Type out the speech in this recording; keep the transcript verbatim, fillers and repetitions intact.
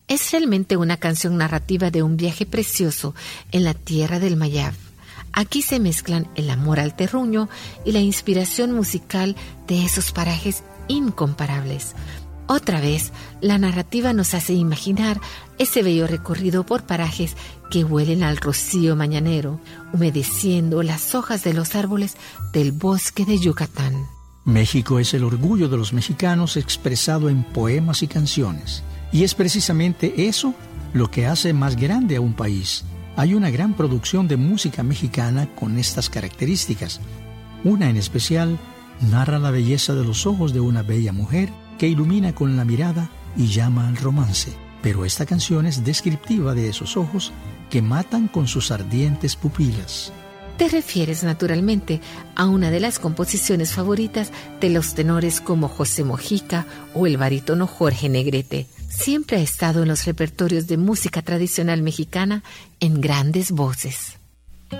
Es realmente una canción narrativa de un viaje precioso en la tierra del Mayab. Aquí se mezclan el amor al terruño y la inspiración musical de esos parajes incomparables. Otra vez, la narrativa nos hace imaginar ese bello recorrido por parajes que huelen al rocío mañanero, humedeciendo las hojas de los árboles del bosque de Yucatán. México es el orgullo de los mexicanos expresado en poemas y canciones. Y es precisamente eso lo que hace más grande a un país. Hay una gran producción de música mexicana con estas características. Una en especial narra la belleza de los ojos de una bella mujer que ilumina con la mirada y llama al romance. Pero esta canción es descriptiva de esos ojos que matan con sus ardientes pupilas. Te refieres naturalmente a una de las composiciones favoritas de los tenores como José Mojica o el barítono Jorge Negrete. Siempre ha estado en los repertorios de música tradicional mexicana en grandes voces.